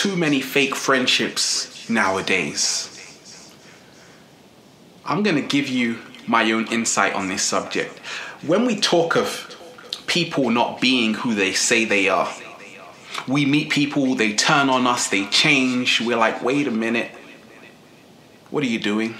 too many fake friendships nowadays. I'm going to give you my own insight on this subject. When we talk of people not being who they say they are, we meet people, they turn on us, they change. We're like, wait a minute, what are you doing?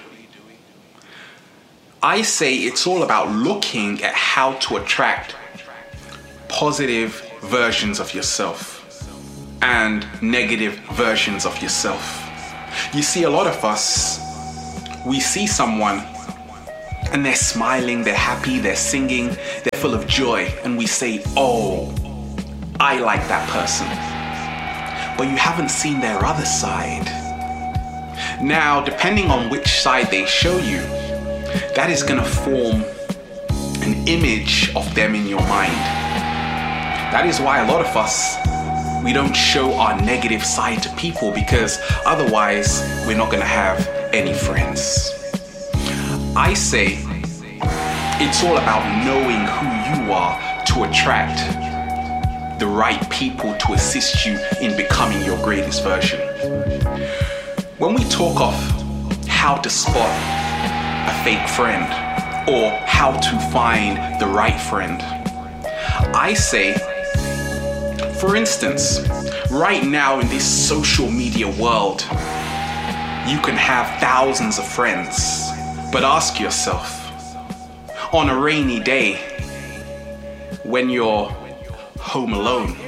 I say it's all about looking at how to attract positive versions of yourself and negative versions of yourself. You see, a lot of us, we see someone and they're smiling, they're happy, they're singing, they're full of joy, and we say, oh, I like that person. But you haven't seen their other side. Now, depending on which side they show you, that is going to form an image of them in your mind. That is why a lot of us, we don't show our negative side to people, because otherwise we're not going to have any friends. I say it's all about knowing who you are to attract the right people to assist you in becoming your greatest version. When we talk of how to spot a fake friend or how to find the right friend, I say, for instance, right now in this social media world, you can have thousands of friends, but ask yourself, on a rainy day, when you're home alone,